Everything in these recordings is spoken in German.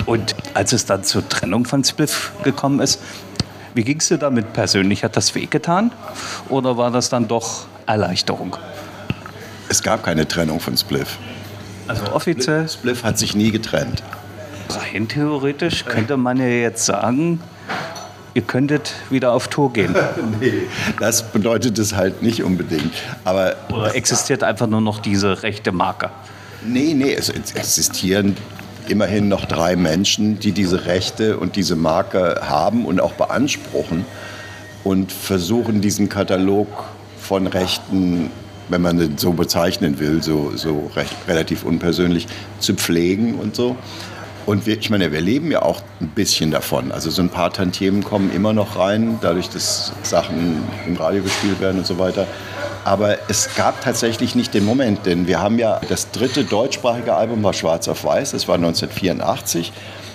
Und als es dann zur Trennung von Spliff gekommen ist, wie ging es dir damit persönlich? Hat das wehgetan oder war das dann doch Erleichterung? Es gab keine Trennung von Spliff. Also offiziell? Spliff hat sich nie getrennt. Rein theoretisch könnte man ja jetzt sagen, ihr könntet wieder auf Tour gehen. Nee, das bedeutet es halt nicht unbedingt. Aber oder existiert einfach nur noch diese rechte Marke? Nee, es existieren immerhin noch 3 Menschen, die diese Rechte und diese Marke haben und auch beanspruchen und versuchen, diesen Katalog von Rechten, wenn man den so bezeichnen will, so relativ unpersönlich, zu pflegen und so. Und wir leben ja auch ein bisschen davon. Also so ein paar Tantiemen kommen immer noch rein, dadurch, dass Sachen im Radio gespielt werden und so weiter. Aber es gab tatsächlich nicht den Moment, denn wir haben ja, das 3. deutschsprachige Album war Schwarz auf Weiß, das war 1984.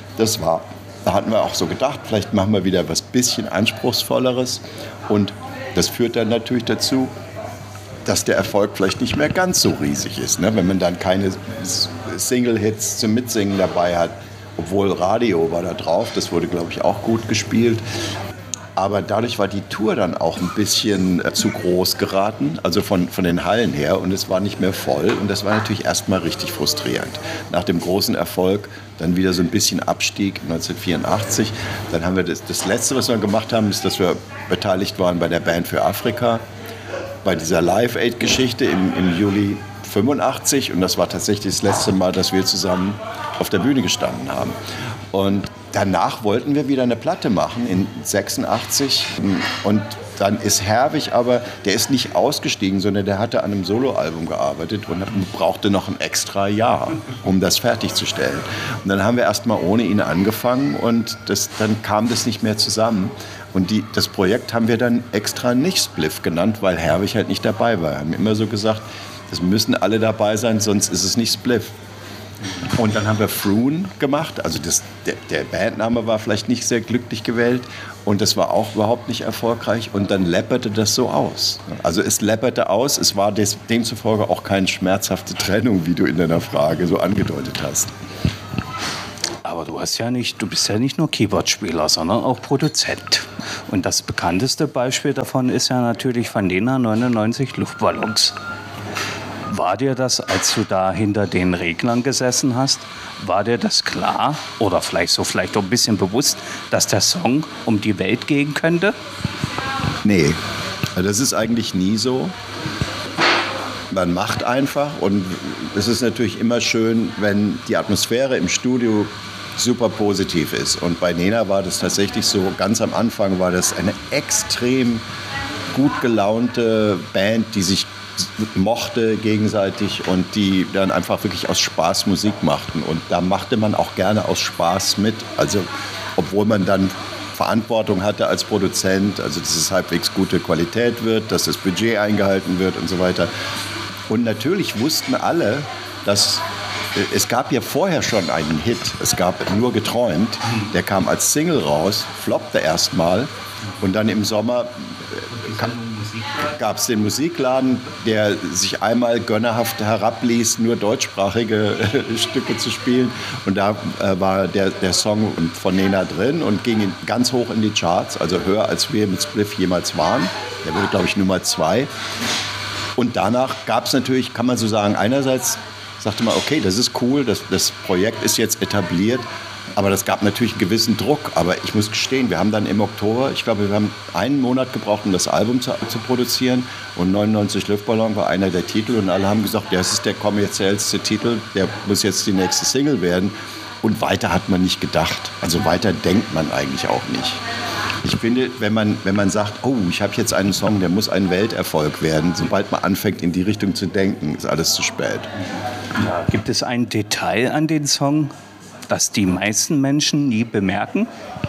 Da hatten wir auch so gedacht, vielleicht machen wir wieder was bisschen Anspruchsvolleres. Und das führt dann natürlich dazu, dass der Erfolg vielleicht nicht mehr ganz so riesig ist, ne? Wenn man dann keine Single-Hits zum Mitsingen dabei hat. Obwohl Radio war da drauf, das wurde, glaube ich, auch gut gespielt. Aber dadurch war die Tour dann auch ein bisschen zu groß geraten, also von den Hallen her. Und es war nicht mehr voll. Und das war natürlich erstmal richtig frustrierend. Nach dem großen Erfolg dann wieder so ein bisschen Abstieg 1984. Dann haben wir das Letzte, was wir gemacht haben, ist, dass wir beteiligt waren bei der Band für Afrika, bei dieser Live-Aid-Geschichte im Juli 85. Und das war tatsächlich das letzte Mal, dass wir zusammen auf der Bühne gestanden haben. Und danach wollten wir wieder eine Platte machen in 86. Und dann ist Herwig aber, der ist nicht ausgestiegen, sondern der hatte an einem Soloalbum gearbeitet und brauchte noch ein extra Jahr, um das fertigzustellen. Und dann haben wir erst mal ohne ihn angefangen und dann kam das nicht mehr zusammen. Und das Projekt haben wir dann extra nicht Spliff genannt, weil Herwig halt nicht dabei war. Wir haben immer so gesagt, es müssen alle dabei sein, sonst ist es nicht Spliff. Und dann haben wir Froon gemacht. Also der Bandname war vielleicht nicht sehr glücklich gewählt. Und das war auch überhaupt nicht erfolgreich. Und dann läpperte das so aus. Also es läpperte aus. Es war demzufolge auch keine schmerzhafte Trennung, wie du in deiner Frage so angedeutet hast. Aber du bist ja nicht nur Keyboardspieler, sondern auch Produzent. Und das bekannteste Beispiel davon ist ja natürlich von Nena 99 Luftballons. War dir das, als du da hinter den Reglern gesessen hast, war dir das klar oder vielleicht auch ein bisschen bewusst, dass der Song um die Welt gehen könnte? Nee, das ist eigentlich nie so. Man macht einfach und es ist natürlich immer schön, wenn die Atmosphäre im Studio super positiv ist. Und bei Nena war das tatsächlich so, ganz am Anfang war das eine extrem gut gelaunte Band, die sich mochte gegenseitig und die dann einfach wirklich aus Spaß Musik machten. Und da machte man auch gerne aus Spaß mit. Also obwohl man dann Verantwortung hatte als Produzent, also dass es halbwegs gute Qualität wird, dass das Budget eingehalten wird und so weiter. Und natürlich wussten alle, dass es gab ja vorher schon einen Hit. Es gab Nur geträumt. Der kam als Single raus, floppte erstmal und dann im Sommer gab es den Musikladen, der sich einmal gönnerhaft herabließ, nur deutschsprachige Stücke zu spielen. Und da war der Song von Nena drin und ging ganz hoch in die Charts, also höher als wir mit Spliff jemals waren. Der wurde, glaube ich, Nummer 2. Und danach gab es natürlich, kann man so sagen, einerseits sagte man, okay, das ist cool, das Projekt ist jetzt etabliert. Aber das gab natürlich einen gewissen Druck. Aber ich muss gestehen, wir haben dann im Oktober, ich glaube, wir haben einen Monat gebraucht, um das Album zu produzieren. Und 99 Luftballon war einer der Titel. Und alle haben gesagt, ja, das ist der kommerziellste Titel, der muss jetzt die nächste Single werden. Und weiter hat man nicht gedacht. Also weiter denkt man eigentlich auch nicht. Ich finde, wenn man sagt, oh, ich habe jetzt einen Song, der muss ein Welterfolg werden, sobald man anfängt, in die Richtung zu denken, ist alles zu spät. Ja, gibt es ein Detail an den Song, das die meisten Menschen nie bemerken?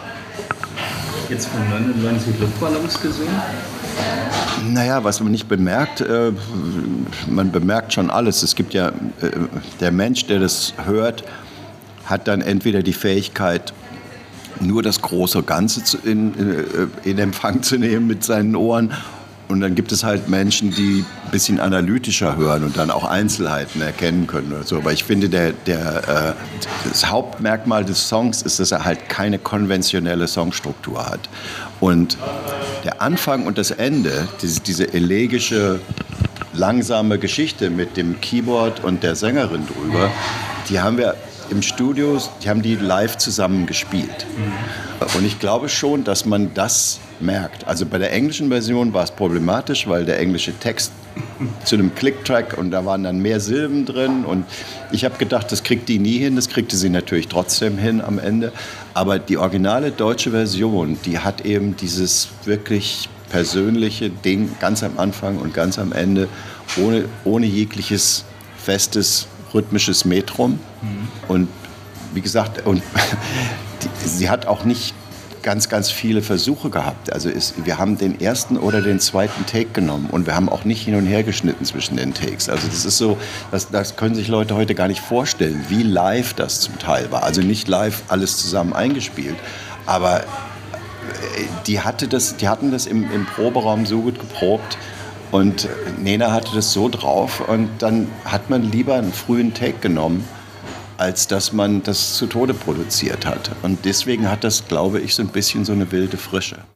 Jetzt von 99 Luftballons gesehen? Naja, was man nicht bemerkt, man bemerkt schon alles. Es gibt ja, der Mensch, der das hört, hat dann entweder die Fähigkeit, nur das große Ganze in Empfang zu nehmen mit seinen Ohren Und dann gibt es halt Menschen, die ein bisschen analytischer hören und dann auch Einzelheiten erkennen können oder so. Aber ich finde, das Hauptmerkmal des Songs ist, dass er halt keine konventionelle Songstruktur hat. Und der Anfang und das Ende, diese elegische, langsame Geschichte mit dem Keyboard und der Sängerin drüber, die haben wir im Studio, die haben die live zusammen gespielt. Und ich glaube schon, dass man das merkt. Also bei der englischen Version war es problematisch, weil der englische Text zu einem Click-Track und da waren dann mehr Silben drin und ich habe gedacht, das kriegt die nie hin, das kriegte sie natürlich trotzdem hin am Ende. Aber die originale deutsche Version, die hat eben dieses wirklich persönliche Ding ganz am Anfang und ganz am Ende, ohne jegliches festes rhythmisches Metrum. Und wie gesagt, sie hat auch nicht ganz viele Versuche gehabt. Also wir haben den ersten oder den zweiten Take genommen und wir haben auch nicht hin und her geschnitten zwischen den Takes. Also das ist so, das können sich Leute heute gar nicht vorstellen, wie live das zum Teil war. Also nicht live alles zusammen eingespielt, aber die hatten das im Proberaum so gut geprobt. Und Nena hatte das so drauf und dann hat man lieber einen frühen Take genommen, als dass man das zu Tode produziert hat. Und deswegen hat das, glaube ich, so ein bisschen so eine wilde Frische.